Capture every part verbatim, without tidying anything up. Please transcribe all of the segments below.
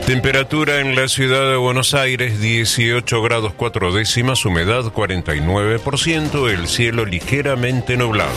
Temperatura en la ciudad de Buenos Aires, dieciocho grados cuatro décimas, humedad cuarenta y nueve por ciento, el cielo ligeramente nublado.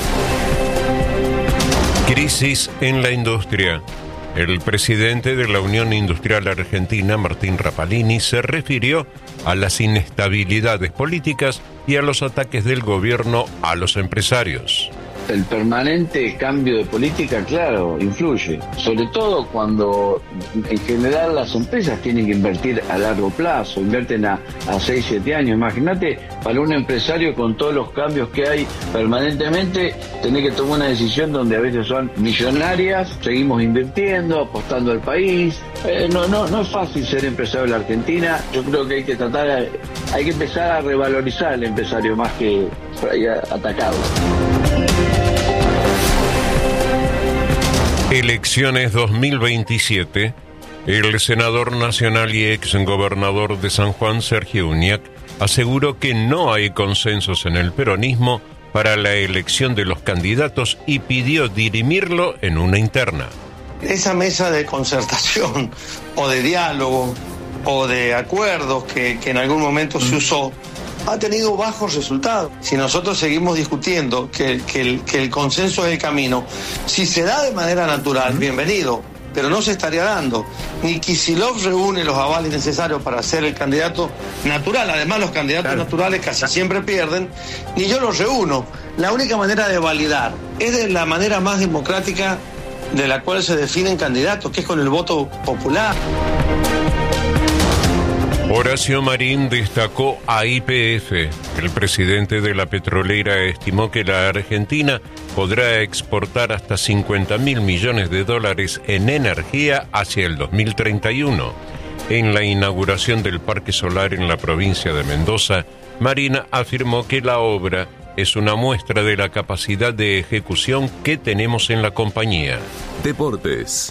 Crisis en la industria. El presidente de la Unión Industrial Argentina, Martín Rapalini, se refirió a las inestabilidades políticas y a los ataques del gobierno a los empresarios. El permanente cambio de política, claro, influye. Sobre todo cuando en general las empresas tienen que invertir a largo plazo, invierten a, a seis, siete años. Imagínate, para un empresario con todos los cambios que hay permanentemente, tener que tomar una decisión donde a veces son millonarias, seguimos invirtiendo, apostando al país. Eh, no, no, no es fácil ser empresario en la Argentina. Yo creo que hay que tratar, hay que empezar a revalorizar al empresario más que por ahí atacarlo. Elecciones dos mil veintisiete. El senador nacional y ex gobernador de San Juan, Sergio Uñac, aseguró que no hay consensos en el peronismo para la elección de los candidatos y pidió dirimirlo en una interna. Esa mesa de concertación o de diálogo o de acuerdos que, que en algún momento se usó ha tenido bajos resultados. Si nosotros seguimos discutiendo que, que, el, que el consenso es el camino, si se da de manera natural, bienvenido, pero no se estaría dando. Ni Kicillof reúne los avales necesarios para ser el candidato natural. Además, los candidatos claro. naturales casi siempre pierden, ni yo los reúno. La única manera de validar es de la manera más democrática de la cual se definen candidatos, que es con el voto popular. Horacio Marín destacó a Y P F. El presidente de la petrolera estimó que la Argentina podrá exportar hasta cincuenta mil millones de dólares en energía hacia el dos mil treinta y uno. En la inauguración del parque solar en la provincia de Mendoza, Marín afirmó que la obra es una muestra de la capacidad de ejecución que tenemos en la compañía. Deportes.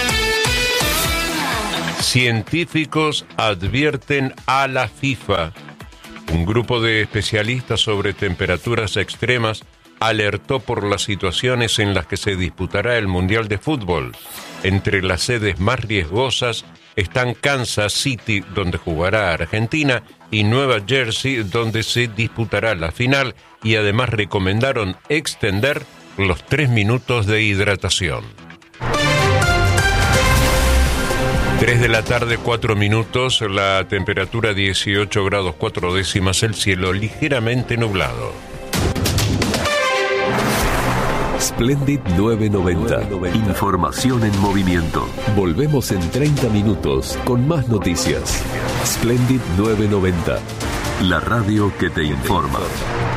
Científicos advierten a la FIFA. Un grupo de especialistas sobre temperaturas extremas alertó por las situaciones en las que se disputará el Mundial de Fútbol. Entre las sedes más riesgosas están Kansas City, donde jugará Argentina, y Nueva Jersey, donde se disputará la final, y además recomendaron extender los tres minutos de hidratación. tres de la tarde, cuatro minutos, la temperatura dieciocho grados cuatro décimas, el cielo ligeramente nublado. Splendid nueve noventa. Información en movimiento. Volvemos en treinta minutos con más noticias. Splendid nueve noventa. La radio que te informa.